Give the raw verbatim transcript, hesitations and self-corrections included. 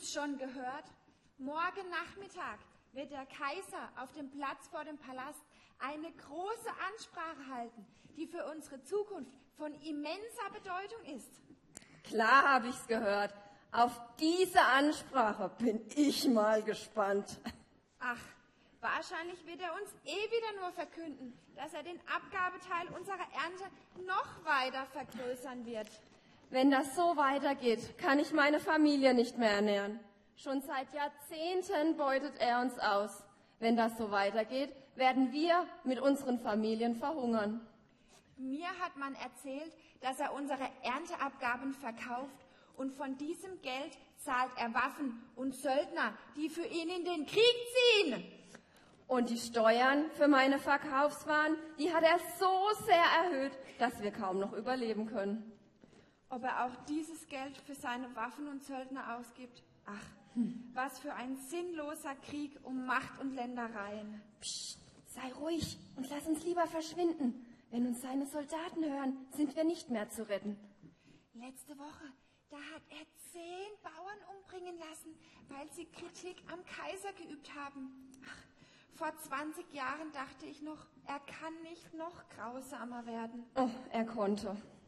es schon gehört? Morgen Nachmittag wird der Kaiser auf dem Platz vor dem Palast eine große Ansprache halten, die für unsere Zukunft von immenser Bedeutung ist. Klar habe ich's gehört. Auf diese Ansprache bin ich mal gespannt. Ach, wahrscheinlich wird er uns eh wieder nur verkünden, dass er den Abgabeteil unserer Ernte noch weiter vergrößern wird. Wenn das so weitergeht, kann ich meine Familie nicht mehr ernähren. Schon seit Jahrzehnten beutet er uns aus. Wenn das so weitergeht, werden wir mit unseren Familien verhungern. Mir hat man erzählt, dass er unsere Ernteabgaben verkauft und von diesem Geld zahlt er Waffen und Söldner, die für ihn in den Krieg ziehen. Und die Steuern für meine Verkaufswaren, die hat er so sehr erhöht, dass wir kaum noch überleben können. Ob er auch dieses Geld für seine Waffen und Söldner ausgibt? Ach, hm. was für ein sinnloser Krieg um Macht und Ländereien. Psst, sei ruhig und lass uns lieber verschwinden. Wenn uns seine Soldaten hören, sind wir nicht mehr zu retten. Letzte Woche, da hat er zehn Bauern umbringen lassen, weil sie Kritik am Kaiser geübt haben. Ach, vor zwanzig Jahren dachte ich noch, er kann nicht noch grausamer werden. Oh, er konnte.